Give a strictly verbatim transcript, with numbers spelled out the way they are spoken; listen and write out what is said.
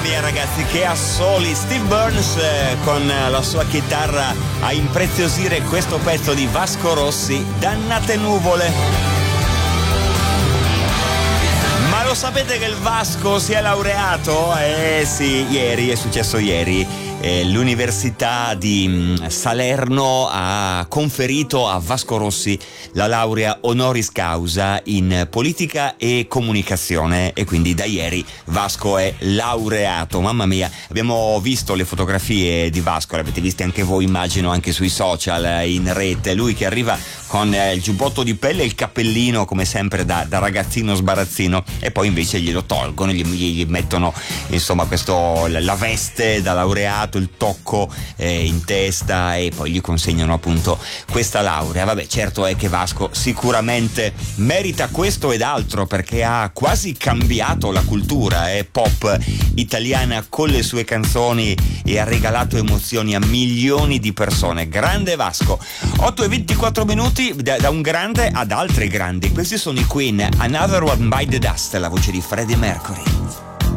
mia ragazzi, che assoli! Steve Burns eh, con la sua chitarra a impreziosire questo pezzo di Vasco Rossi, Dannate nuvole. Ma lo sapete che il Vasco si è laureato? Eh sì, ieri, è successo ieri. L'Università di Salerno ha conferito a Vasco Rossi la laurea honoris causa in politica e comunicazione, e quindi da ieri Vasco è laureato. Mamma mia, abbiamo visto le fotografie di Vasco, le avete viste anche voi, immagino, anche sui social, in rete. Lui che arriva con il giubbotto di pelle e il cappellino, come sempre da, da ragazzino sbarazzino, e poi invece glielo tolgono, gli, gli mettono insomma questo, la veste da laureato, il tocco eh, in testa, e poi gli consegnano appunto questa laurea. Vabbè, certo è che Vasco sicuramente merita questo ed altro, perché ha quasi cambiato la cultura eh, pop italiana con le sue canzoni e ha regalato emozioni a milioni di persone. Grande Vasco. otto e ventiquattro minuti, da, da un grande ad altri grandi. Questi sono i Queen, Another One Bite the Dust, la voce di Freddie Mercury.